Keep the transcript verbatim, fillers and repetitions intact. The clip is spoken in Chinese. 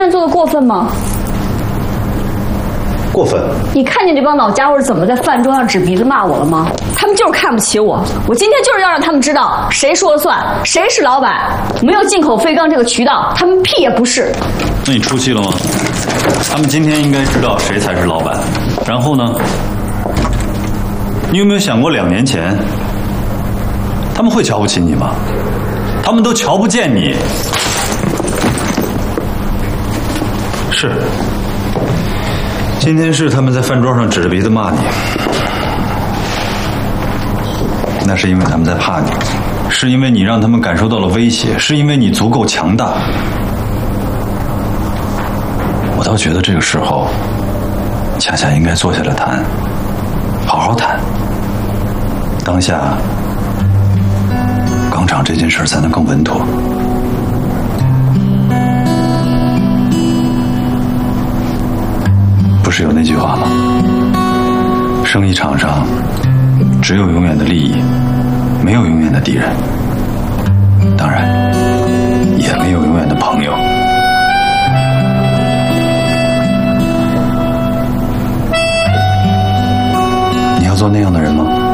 做的过分吗？ 过分。 你看见这帮老家伙是怎么在饭桌上指鼻子骂我了吗？他们就是看不起我，我今天就是要让他们知道谁说了算，谁是老板。没有进口废钢这个渠道，他们屁也不是。 那你出气了吗？他们今天应该知道谁才是老板。然后呢？你有没有想过两年前他们会瞧不起你吗？他们都瞧不见你。是，今天是他们在饭桌上指着鼻子骂你，那是因为他们在怕你，是因为你让他们感受到了威胁，是因为你足够强大。我倒觉得这个时候恰恰应该坐下来谈，好好谈。当下钢厂这件事才能更稳妥。不是有那句话吗？生意场上只有永远的利益，没有永远的敌人，当然也没有永远的朋友。你要做那样的人吗？